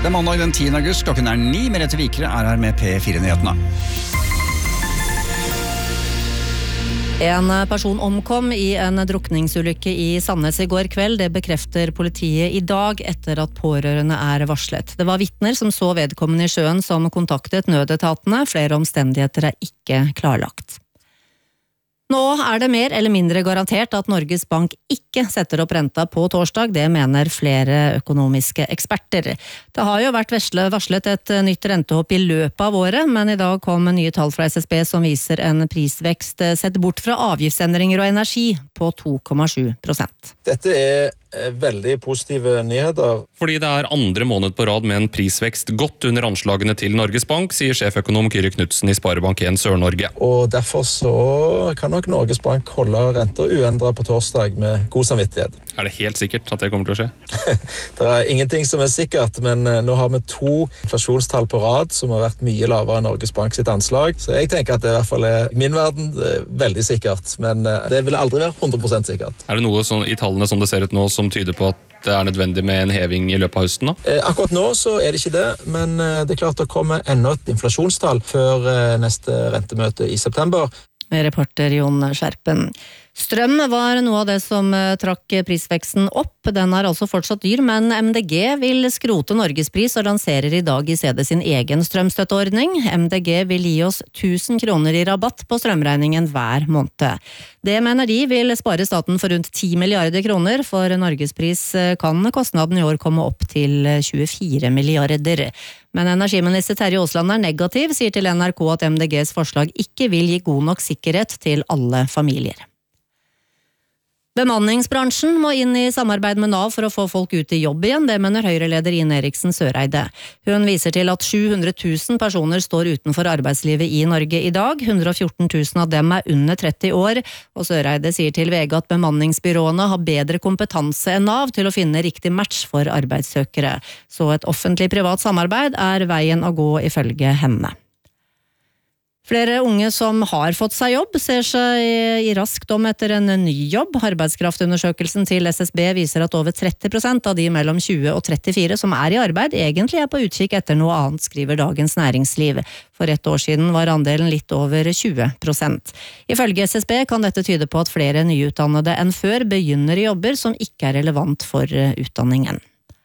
Det mandag den 10. august, klokken 9. Merete Vikre her med P4-nyhetene. En person omkom i en drukningsulykke i Sandnes i går kveld. Det bekrefter politiet i dag etter at pårørende varslet. Det var vitner som så vedkommende i sjøen som kontaktet nødetatene. Flere omstendigheter ikke klarlagt. Nå det mer eller mindre garantert at Norges Bank ikke setter opp renta på torsdag. Det mener flere økonomiske eksperter. Det har jo vært varslet et nytt rentehopp i løpet av året, men i dag kom nye tall fra SSB som viser en prisvekst sett bort fra avgiftsendringer og energi på 2,7%. Dette veldig positive nyheter. Fordi det andre måned på rad med en prisvekst godt under anslagene til Norges Bank, sier sjeføkonom Kyrre Knudsen i Sparebank 1 Sør-Norge. Og derfor så kan nok Norges Bank holde renter uendret på torsdag med god samvittighet. Det helt sikkert at det kommer til å skje? Det ingenting som sikkert, men nå har vi 2 inflasjonstall på rad som har vært mye lavere enn Norges Bank sitt anslag. Så jeg tenker at det i hvert fall i min verden veldig sikkert, men det vil aldri være 100% sikkert. Det noe sånn, i tallene som det ser ut nå som tyder på at det nødvendig med en heving i løpet av høsten da? Akkurat nå så det ikke det, men det klart å komme enda et inflasjonstall før neste rentemøte i september. Reporter Jon Skjerpen. Strøm var noe av det som trakk prisveksten opp. Den altså fortsatt dyr, men MDG vil skrote Norgespris og lanserer i dag i stedet sin egen strømstøtteordning. MDG vil gi oss 1000 kroner i rabatt på strømregningen hver måned. Det mener de vil spare staten for rundt 10 milliarder kroner. For Norgespris kan kostnaden i år komme opp til 24 milliarder. Men energiminister Terje Aasland negativ, sier til NRK at MDGs forslag ikke vil gi god nok sikkerhet til alle familier. Bemanningsbransjen må inn i samarbeid med Nav for å få folk ut i jobb igjen, det mener Høyre-leder Ine Eriksen Søreide. Hun viser til at 700 000 personer står utenfor arbeidslivet i Norge i dag. 114 000 av dem under 30 år, og Søreide sier til VG at bemanningsbyråene har bedre kompetanse enn Nav til å finne riktig match for arbeidssøkere. Så et offentlig-privat samarbeid veien å gå ifølge henne. Flere unge som har fått seg jobb, ser seg raskt om etter en ny jobb. Arbeidskraftundersøkelsen til SSB viser at over 30% av de mellom 20 og 34 som i arbeid, egentlig på utkikk etter noe annet, skriver Dagens Næringsliv. For 1 år siden var andelen litt over 20%. Ifølge SSB kan dette tyde på at flere nyutdannede enn før begynner i jobber som ikke relevant for utdanningen.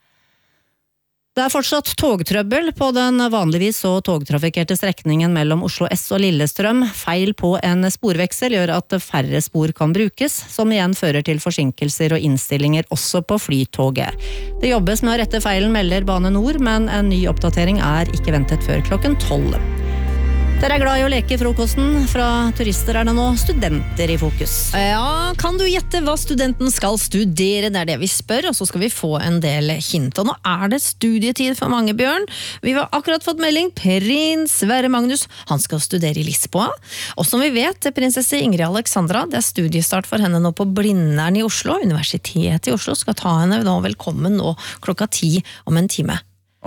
Det fortsatt togtrøbbel på den vanligvis så togtrafikkerte strekningen mellom Oslo S og Lillestrøm. Feil på en sporveksel gjør at færre spor kan brukes, som igjen fører til forsinkelser og innstillinger også på flytoget. Det jobbes med å rette feilen, melder Bane Nor, men en ny oppdatering ikke ventet før klokken 12. Dere glad i å leke frokosten. Fra turister det nå studenter i fokus. Ja, kan du gjette hva studenten skal studere? Det det vi spør, og så skal vi få en del hint. Og nå det studietid for mange, Bjørn. Vi har akkurat fått melding. Prins Sverre Magnus, han skal studere i Lisboa. Og som vi vet, prinsesse Ingrid Alexandra, det studiestart for henne nå på Blindern i Oslo. Universitetet i Oslo skal ta henne nå velkommen nå klokka 10 om en time.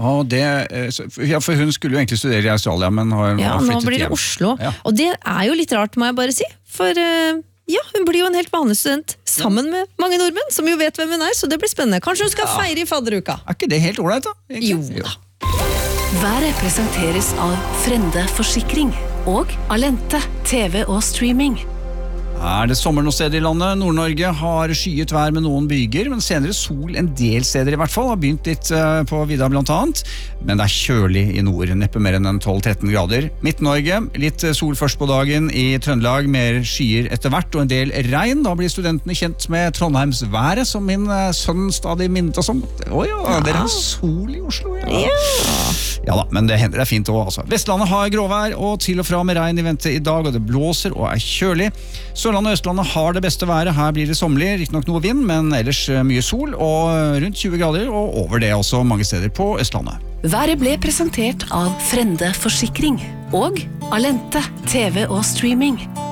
For hun skulle jo egentlig studere i Australia, men har nå flyttet hjem. Blir det Oslo. Ja. Og det jo litt rart, må jeg bare si. For hun blir jo en helt vanlig student sammen med mange nordmenn, som jo vet hvem hun så det blir spennende. Kanskje hun skal feire i fadderuka. Ikke det helt ordentlig da? Jo da. Været presenteres av Frende Forsikring og Alente TV og streaming. Det sommer noe sted i landet. Nord-Norge har skyet vær med noen byger, men senere sol en del steder i hvert fall. Har begynt litt på vidda blant annet, men det kjølig i nord, neppe mer enn 12-13 grader. Midt-Norge, litt sol først på dagen. I Trøndelag mer skyer etter hvert, og en del regn. Da blir studentene kjent med Trondheims været, som min sønn stadig minnet oss om. Dere har sol i Oslo, Ja da, men det hender fint også, altså. Vestlandet har gråvær, og til og fra med regn i vente i dag, og det blåser og kjølig. Sørlandet og Østlandet har det beste været. Her blir det sommerlig, riktignok noe vind, men ellers mye sol, og rundt 20 grader, og over det også mange steder på Østlandet. Været ble presentert av Frende Forsikring og Alente TV og streaming.